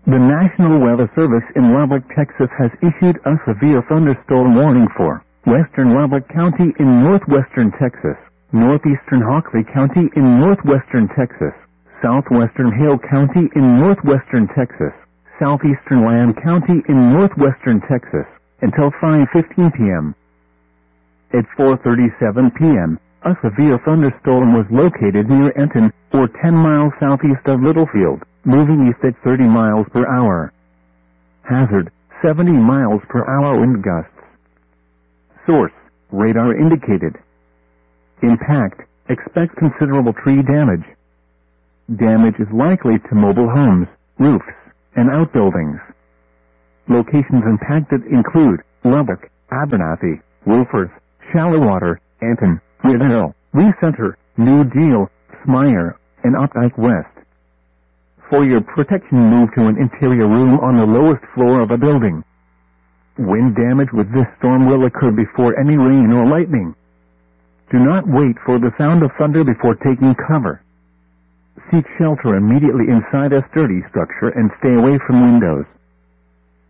The National Weather Service in Lubbock, Texas has issued a severe thunderstorm warning for western Lubbock County in northwestern Texas, northeastern Hockley County in northwestern Texas, southwestern Hale County in northwestern Texas, southeastern Lamb County in northwestern Texas, until 5:15 p.m. At 4:37 p.m., a severe thunderstorm was located near Enton, or 10 miles southeast of Littlefield, moving east at 30 miles per hour. Hazard, 70 miles per hour wind gusts. Source, radar indicated. Impact, expect considerable tree damage. Damage is likely to mobile homes, roofs, and outbuildings. Locations impacted include Lubbock, Abernathy, Wolfforth, Shallowater, Enton, Riddell, Lee Center, New Deal, Smyer, and Updike West. For your protection, move to an interior room on the lowest floor of a building. Wind damage with this storm will occur before any rain or lightning. Do not wait for the sound of thunder before taking cover. Seek shelter immediately inside a sturdy structure and stay away from windows.